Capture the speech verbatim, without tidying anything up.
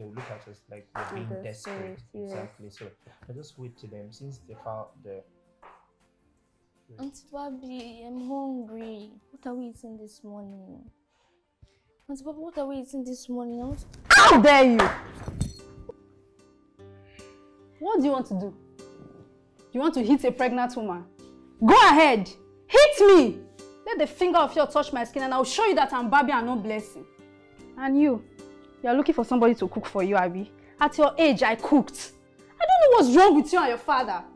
they will look at us like we're being desperate. Yes. Exactly. So I just wait to them since they found the. Auntie Bobby, I'm hungry. What are we eating this morning? Auntie Bobby, what are we eating this morning? I was... How dare you? What do you want to do? You want to hit a pregnant woman? Go ahead! Hit me! Let the finger of yours touch my skin and I'll show you that I'm Barbie and no blessing. And you, you're looking for somebody to cook for you, Abby. At your age, I cooked. I don't know what's wrong with you and your father.